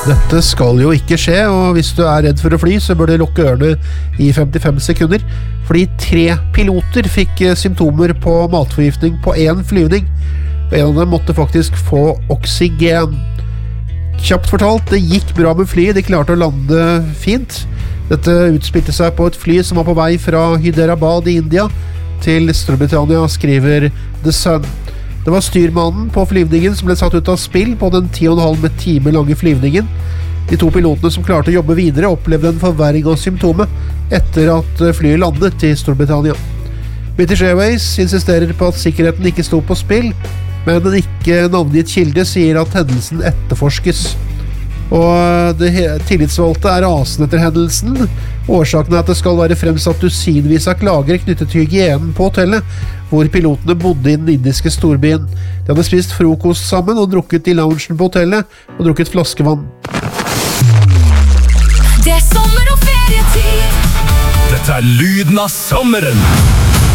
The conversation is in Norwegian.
Dette skal jo ikke skje, og hvis du er redd for å fly, så bør du lukke ørene i 55 sekunder, fordi 3 piloter fikk symptomer på matforgiftning på en flyvning, og en av dem måtte faktisk få oksygen. Kjapt fortalt, det gikk bra med flyet, de klarte å lande fint. Dette utspilte seg på et fly som var på vei fra Hyderabad i India til Storbritannia, skriver The Sun. Det var styrmannen på flyvningen som ble satt ut av spill på den 10,5 time lange flyvningen. De 2 pilotene som klarte å jobbe videre opplevde en forverring av symptomet etter at flyet landet i Storbritannia. British Airways insisterer på at sikkerheten ikke sto på spill, men en ikke navngitt kilde sier at hendelsen etterforskes. Og det tillitsvalgte er rasende etter hendelsen. Årsaken er at det skal være fremsatt dusinvis av klager knyttet til hygienen på hotellet, hvor pilotene bodde i den indiske storbyen. De hadde spist frokost sammen og drukket i loungen på hotellet og drukket flaskevann. Det er sommer og ferietid. Dette er lyden av sommeren.